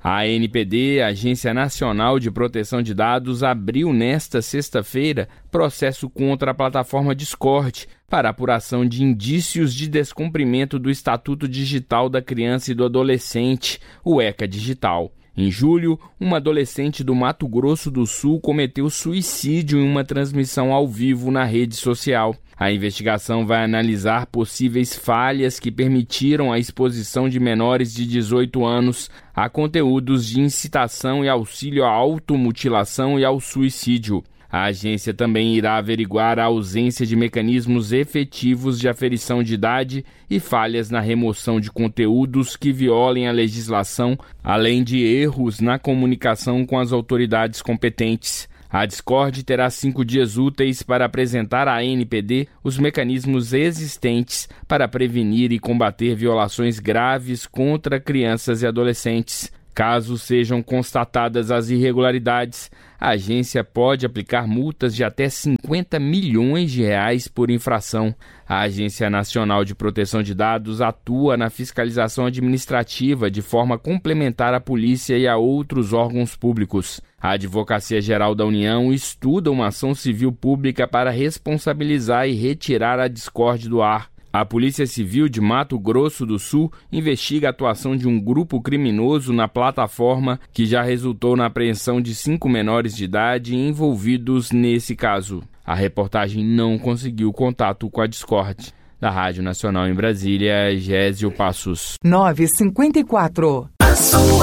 A ANPD, Agência Nacional de Proteção de Dados, abriu nesta sexta-feira processo contra a plataforma Discord para apuração de indícios de descumprimento do Estatuto Digital da Criança e do Adolescente, o ECA Digital. Em julho, uma adolescente do Mato Grosso do Sul cometeu suicídio em uma transmissão ao vivo na rede social. A investigação vai analisar possíveis falhas que permitiram a exposição de menores de 18 anos a conteúdos de incitação e auxílio à automutilação e ao suicídio. A agência também irá averiguar a ausência de mecanismos efetivos de aferição de idade e falhas na remoção de conteúdos que violem a legislação, além de erros na comunicação com as autoridades competentes. A Discord terá 5 dias úteis para apresentar à ANPD os mecanismos existentes para prevenir e combater violações graves contra crianças e adolescentes. Caso sejam constatadas as irregularidades, a agência pode aplicar multas de até 50 milhões de reais por infração. A Agência Nacional de Proteção de Dados atua na fiscalização administrativa de forma complementar à polícia e a outros órgãos públicos. A Advocacia Geral da União estuda uma ação civil pública para responsabilizar e retirar a Discord do ar. A Polícia Civil de Mato Grosso do Sul investiga a atuação de um grupo criminoso na plataforma que já resultou na apreensão de 5 menores de idade envolvidos nesse caso. A reportagem não conseguiu contato com a Discord. Da Rádio Nacional em Brasília, Gésio Passos. 9h54.